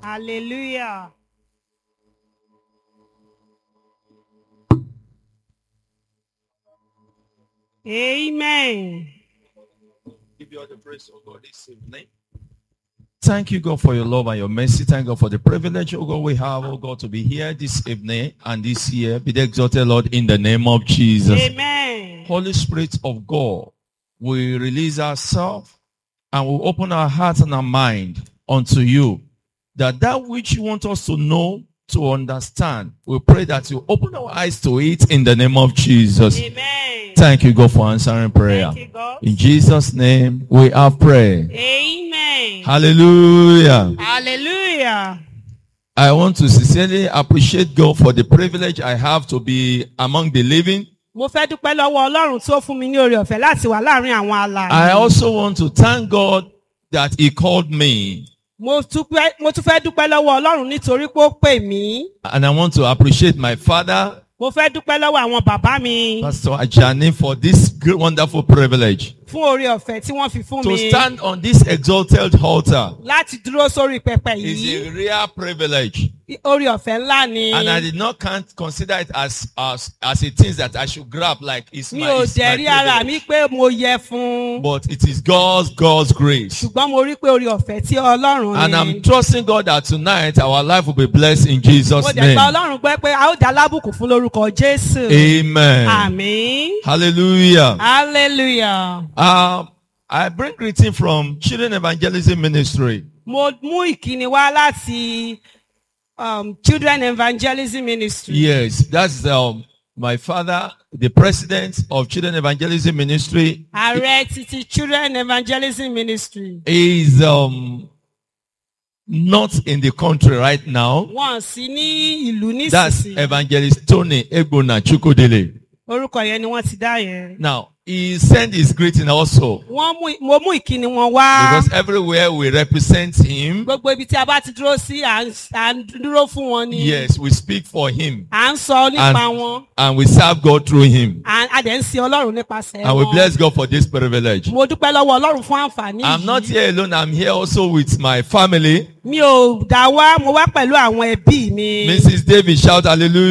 Hallelujah. Amen. Give you all the praise, oh God, this evening. Thank you, God, for your love and your mercy. Thank God for the privilege, oh God, we have, oh God, to be here this evening and this year. Be the exalted, Lord, in the name of Jesus. Amen. Holy Spirit of God, we release ourselves and we open our hearts and our mind unto you. That which you want us to know, to understand, we pray that you open our eyes to it in the name of Jesus. Amen. Thank you, God, for answering prayer. Thank you, God. In Jesus' name, we have prayed. Amen. Hallelujah. Hallelujah. I want to sincerely appreciate God for the privilege I have to be among the living. Mo fẹ́ dúpẹ́ lọ́wọ́ Ọlọ́run tó fún mi ní oore ọ̀fẹ́ láti wà láàrin àwọn alààyè. I also want to thank God that He called me. Mo tún fẹ́ dúpẹ́ lọ́wọ́ Ọlọ́run nítorí pé ó pè mí. And I want to appreciate my father, Mo fẹ́ dúpẹ́ lọ́wọ́ àwọn bàbá mi Pastor Ajani, for this great, wonderful privilege fún oore ọ̀fẹ́ tí wọ́n fi fún to mi. stand on this exalted altar. Láti dúró sórí pẹpẹ It's yìí. a rare privilege. Oore ọ̀fẹ́ ńlá ni. And I can't consider it as a thing that I should grab like it's Mi my, ò it's my dẹ̀ rí ara mi privilege. pé mo yẹ fún. But it is God's grace. Ṣùgbọ́n mo rí pé oore ọ̀fẹ́ tí Ọlọ́run And ni. I'm trusting God that tonight our life will be blessed in Jesus' Mo dẹ̀ name. gba Ọlọ́run gbọ́ pé a ó dá lábùkún fún lórúkọ Jésù. Amen. Àmín. Hallelujah. Hallelujah. I bring greeting from Children Evangelism Ministry. Mo mú ìkíni wá láti Children Evangelism Ministry. Yes, that's my father, the president of Children Evangelism Ministry. Ààrẹ titi Children Evangelism Ministry. Is not in the country right now. Wọ́n sì ní ìlú That's nísinsìnyí. Evangelist Tony Egbona Chukwudele. Orúkọ yẹn ni wọ́n ti dá yẹn. Now, he sent his greeting also. Mo mú ìkíni wọn wá. Because everywhere we represent him, Gbogbo ibi tí a bá ti dúró sí, à ń dúró fún wọn ni. yes, we speak for him. À ń sọ nípa wọn. And we serve God through him. A dẹ̀ ń sin Ọlọ́run nípasẹ̀ wọn. And we bless God for this privilege. Mo dúpẹ́ lọ́wọ́ Ọlọ́run fún àǹfààní yìí. I'm not here alone. I'm here also with my family. Mi ò dá wá, mo wá pẹ̀lú àwọn ẹbí mi. Mrs. David, shout hallelujah.